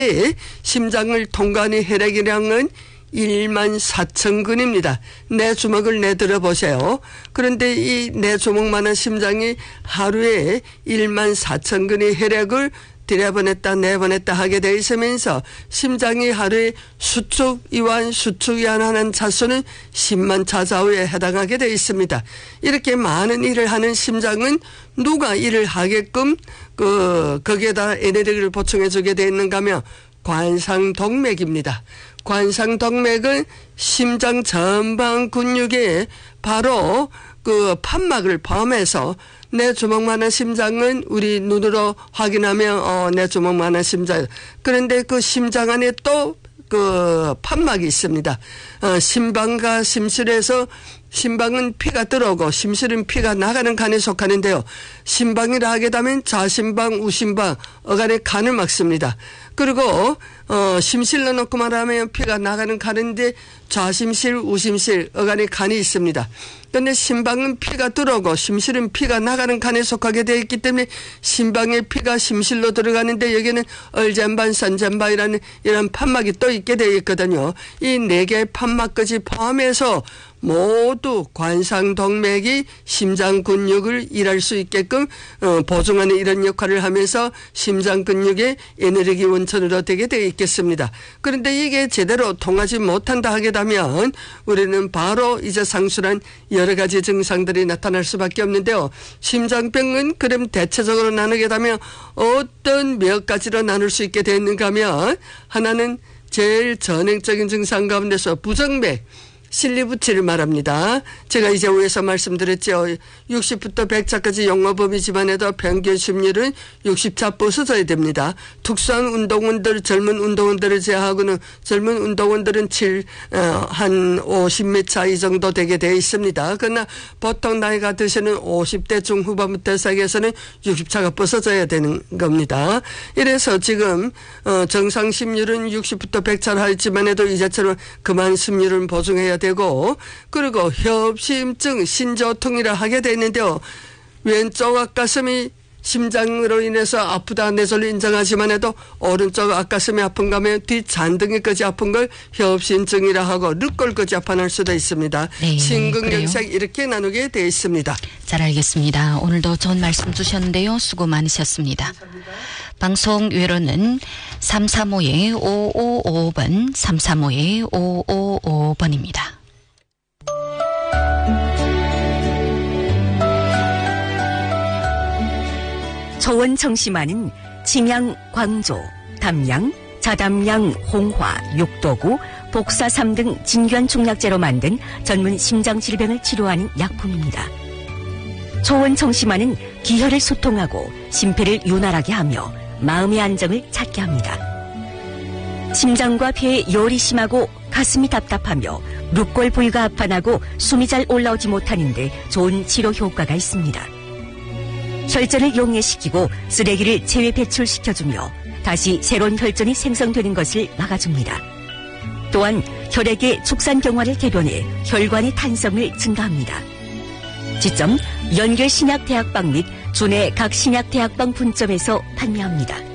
심장을 통과하는 혈액량은 14,000근입니다. 내 주먹을 내들어 보세요. 그런데 이 내 주먹만한 심장이 하루에 14,000근의 혈액을 들여보냈다 내보냈다 하게 돼 있으면서 심장이 하루에 수축 이완 수축 이완하는 차수는 10만 차 좌우에 해당하게 돼 있습니다. 이렇게 많은 일을 하는 심장은 누가 일을 하게끔 거기에다 에너지를 보충해 주게 돼 있는가 하면 관상동맥입니다. 관상동맥은 심장 전방 근육에 바로 판막을 포함해서 내 주먹만한 심장은 우리 눈으로 확인하면 내 주먹만한 심장. 그런데 그 심장 안에 또 판막이 있습니다. 심방과 심실에서 심방은 피가 들어오고 심실은 피가 나가는 간에 속하는데요. 심방이라 하게 되면 좌심방, 우심방, 어간에 간을 막습니다. 그리고 심실로 놓고 말하면 피가 나가는 간인데 좌심실, 우심실, 어간에 간이 있습니다. 그런데 심방은 피가 들어오고 심실은 피가 나가는 간에 속하게 되어 있기 때문에 심방에 피가 심실로 들어가는데 여기는 얼젠반, 선젠반이라는 이런 판막이 또 있게 되어 있거든요. 이 네 개의 판막까지 포함해서 모두 관상동맥이 심장 근육을 일할 수 있게끔 보증하는 이런 역할을 하면서 심장 근육의 에너지 원천으로 되게 되어 있겠습니다. 그런데 이게 제대로 통하지 못한다 하게 되면 우리는 바로 이제 상述한 여러 가지 증상들이 나타날 수밖에 없는데요. 심장병은 그럼 대체적으로 나누게 되면 어떤 몇 가지로 나눌 수 있게 되는가 하면 하나는 제일 전형적인 증상 가운데서 부정맥, 실리부치를 말합니다. 제가 이제 위에서 말씀드렸죠. 60부터 100차까지 영어범위지만 해도 평균 심률은 60차 부서져야 됩니다. 특수한 운동원들, 젊은 운동원들을 제외하고는 젊은 운동원들은 한 50몇 차 이 정도 되게 되어 있습니다. 그러나 보통 나이가 드시는 50대 중후반부터 시작해서는 60차가 부서져야 되는 겁니다. 이래서 지금 정상 심률은 60부터 100차를 하지만 해도 이제처럼 그만 심률을 보증해야 되고 그리고 협심증, 신조통이라 하게 되는데요. 왼쪽 앞가슴이 심장으로 인해서 아프다 내절로 인정하지만 해도 오른쪽 앞가슴이 아픈가 하면 뒷잔등이까지 아픈 걸 협심증이라 하고 늑골까지 아파날 수도 있습니다. 네, 심근경색 이렇게 나누게 되어 있습니다. 잘 알겠습니다. 오늘도 좋은 말씀 주셨는데요. 수고 많으셨습니다. 감사합니다. 방송 외로는 335-5555번 335-5555번입니다. 초원 청심환은 침양, 광조, 담양, 자담양, 홍화, 육도구, 복사삼 등 진귀한 중약재로 만든 전문 심장질병을 치료하는 약품입니다. 초원 청심환은 기혈을 소통하고 심폐를 윤활하게 하며 마음의 안정을 찾게 합니다. 심장과 폐에 열이 심하고 가슴이 답답하며 룻골 부위가 아파나고 숨이 잘 올라오지 못하는데 좋은 치료 효과가 있습니다. 혈전을 용해시키고 쓰레기를 체외 배출시켜주며 다시 새로운 혈전이 생성되는 것을 막아줍니다. 또한 혈액의 축산경화를 개변해 혈관의 탄성을 증가합니다. 지점 연결신약대학방 및 주내 각 신약대학방 분점에서 판매합니다.